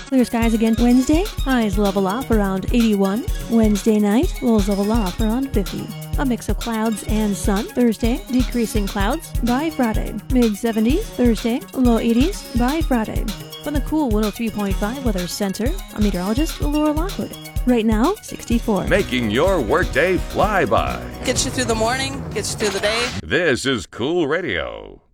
Clear skies again Wednesday. Highs level off around 81. Wednesday night, lows level off around 50. A mix of clouds and sun. Thursday, decreasing clouds by Friday. Mid-70s. Thursday, low 80s by Friday. From the cool 103.5 Weather Center, I'm meteorologist Laura Lockwood. Right now, 64. Making your workday fly by. Gets you through the morning, gets you through the day. This is Cool Radio.